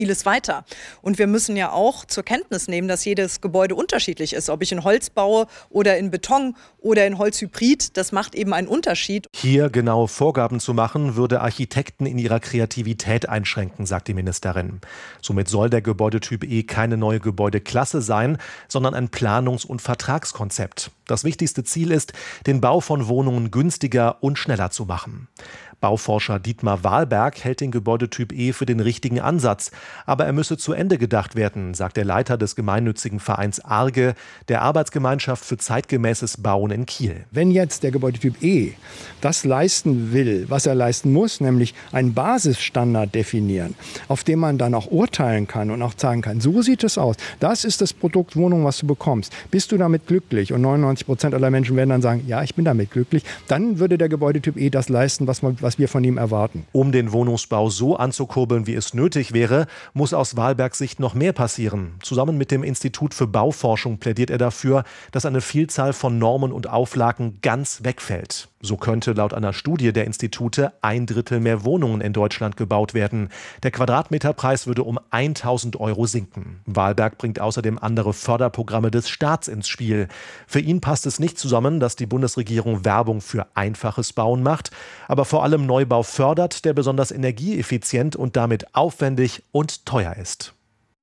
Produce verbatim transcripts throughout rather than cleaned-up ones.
vieles weiter. Und wir müssen ja auch zur Kenntnis nehmen, dass jedes Gebäude unterschiedlich ist. Ob ich in Holz baue oder in Beton oder in Holzhybrid, das macht eben einen Unterschied. Hier genaue Vorgaben zu machen, würde Architekten in ihrer Kreativität einschränken, sagt die Ministerin. Somit soll der Gebäudetyp E keine neue Gebäudeklasse sein, sondern ein Planungs- und Vertragskonzept. Das wichtigste Ziel ist, den Bau von Wohnungen günstiger und schneller zu machen. Bauforscher Dietmar Wahlberg hält den Gebäudetyp E für den richtigen Ansatz. Aber er müsse zu Ende gedacht werden, sagt der Leiter des gemeinnützigen Vereins Arge, der Arbeitsgemeinschaft für zeitgemäßes Bauen in Kiel. Wenn jetzt der Gebäudetyp E das leisten will, was er leisten muss, nämlich einen Basisstandard definieren, auf dem man dann auch urteilen kann und auch sagen kann, so sieht es aus. Das ist das Produkt Wohnung, was du bekommst. Bist du damit glücklich? Und neunundneunzig Prozent aller Menschen werden dann sagen, ja, ich bin damit glücklich. Dann würde der Gebäudetyp E das leisten, was man, was wir von ihm erwarten. Um den Wohnungsbau so anzukurbeln, wie es nötig wäre, muss aus Wahlbergs Sicht noch mehr passieren. Zusammen mit dem Institut für Bauforschung plädiert er dafür, dass eine Vielzahl von Normen und Auflagen ganz wegfällt. So könnte laut einer Studie der Institute ein Drittel mehr Wohnungen in Deutschland gebaut werden. Der Quadratmeterpreis würde um tausend Euro sinken. Wahlberg bringt außerdem andere Förderprogramme des Staats ins Spiel. Für ihn passt es nicht zusammen, dass die Bundesregierung Werbung für einfaches Bauen macht, aber vor allem Neubau fördert, der besonders energieeffizient und damit aufwendig und teuer ist.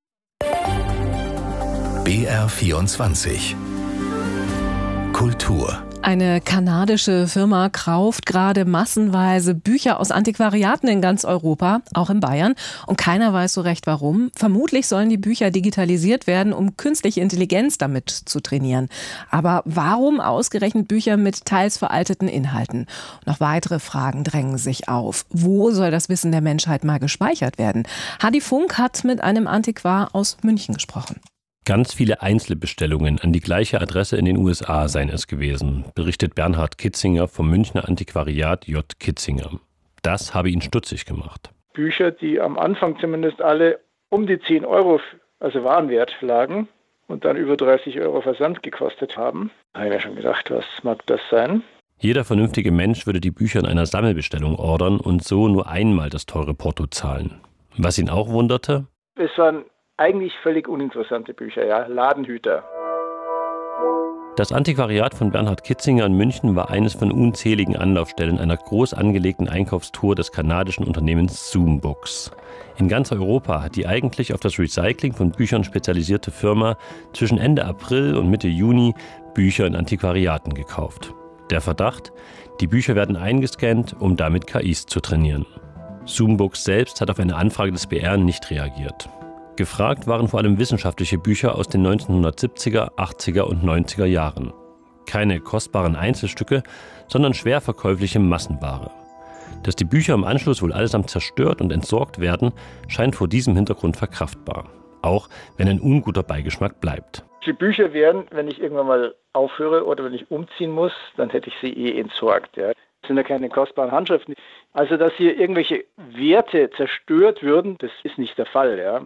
B R vierundzwanzig Kultur. Eine kanadische Firma kauft gerade massenweise Bücher aus Antiquariaten in ganz Europa, auch in Bayern. Und keiner weiß so recht warum. Vermutlich sollen die Bücher digitalisiert werden, um künstliche Intelligenz damit zu trainieren. Aber warum ausgerechnet Bücher mit teils veralteten Inhalten? Noch weitere Fragen drängen sich auf. Wo soll das Wissen der Menschheit mal gespeichert werden? Hadi Funk hat mit einem Antiquar aus München gesprochen. Ganz viele Einzelbestellungen an die gleiche Adresse in den U S A seien es gewesen, berichtet Bernhard Kitzinger vom Münchner Antiquariat J. Kitzinger. Das habe ihn stutzig gemacht. Bücher, die am Anfang zumindest alle um die zehn Euro, also Warenwert lagen und dann über dreißig Euro Versand gekostet haben. Da habe ich mir schon gedacht, was mag das sein? Jeder vernünftige Mensch würde die Bücher in einer Sammelbestellung ordern und so nur einmal das teure Porto zahlen. Was ihn auch wunderte? Es waren eigentlich völlig uninteressante Bücher, ja, Ladenhüter. Das Antiquariat von Bernhard Kitzinger in München war eines von unzähligen Anlaufstellen einer groß angelegten Einkaufstour des kanadischen Unternehmens Zoom Books. In ganz Europa hat die eigentlich auf das Recycling von Büchern spezialisierte Firma zwischen Ende April und Mitte Juni Bücher in Antiquariaten gekauft. Der Verdacht: Die Bücher werden eingescannt, um damit K Is zu trainieren. Zoom Books selbst hat auf eine Anfrage des B R nicht reagiert. Gefragt waren vor allem wissenschaftliche Bücher aus den neunzehnhundertsiebziger, achtziger und neunziger Jahren. Keine kostbaren Einzelstücke, sondern schwer verkäufliche Massenware. Dass die Bücher im Anschluss wohl allesamt zerstört und entsorgt werden, scheint vor diesem Hintergrund verkraftbar. Auch wenn ein unguter Beigeschmack bleibt. Die Bücher wären, wenn ich irgendwann mal aufhöre oder wenn ich umziehen muss, dann hätte ich sie eh entsorgt. Ja. Das sind ja keine kostbaren Handschriften. Also, dass hier irgendwelche Werte zerstört würden, das ist nicht der Fall, ja.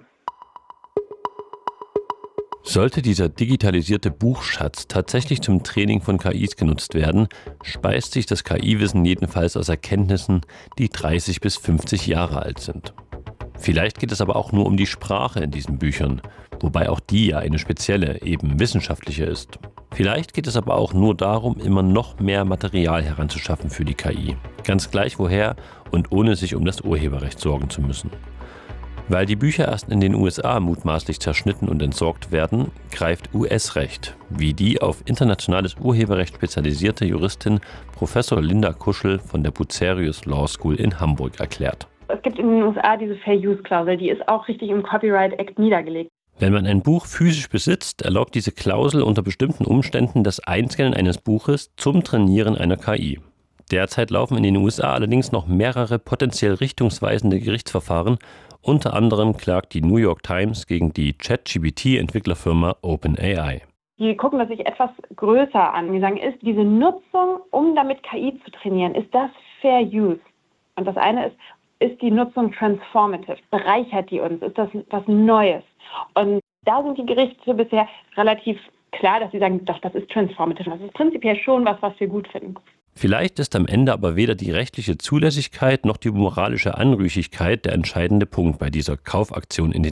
Sollte dieser digitalisierte Buchschatz tatsächlich zum Training von K Is genutzt werden, speist sich das K I-Wissen jedenfalls aus Erkenntnissen, die dreißig bis fünfzig Jahre alt sind. Vielleicht geht es aber auch nur um die Sprache in diesen Büchern, wobei auch die ja eine spezielle, eben wissenschaftliche ist. Vielleicht geht es aber auch nur darum, immer noch mehr Material heranzuschaffen für die K I. Ganz gleich woher und ohne sich um das Urheberrecht sorgen zu müssen. Weil die Bücher erst in den U S A mutmaßlich zerschnitten und entsorgt werden, greift U S-Recht, wie die auf internationales Urheberrecht spezialisierte Juristin Professor Linda Kuschel von der Bucerius Law School in Hamburg erklärt. Es gibt in den U S A diese Fair-Use-Klausel, die ist auch richtig im Copyright Act niedergelegt. Wenn man ein Buch physisch besitzt, erlaubt diese Klausel unter bestimmten Umständen das Einscannen eines Buches zum Trainieren einer K I. Derzeit laufen in den U S A allerdings noch mehrere potenziell richtungsweisende Gerichtsverfahren. Unter anderem klagt die New York Times gegen die ChatGPT-Entwicklerfirma OpenAI. Die gucken das sich etwas größer an. Die sagen, ist diese Nutzung, um damit K I zu trainieren, ist das Fair Use? Und das eine ist, ist die Nutzung transformative? Bereichert die uns? Ist das was Neues? Und da sind die Gerichte bisher relativ klar, dass sie sagen, doch, das ist transformative. Das ist prinzipiell schon was, was wir gut finden. Vielleicht ist am Ende aber weder die rechtliche Zulässigkeit noch die moralische Anrüchigkeit der entscheidende Punkt bei dieser Kaufaktion in den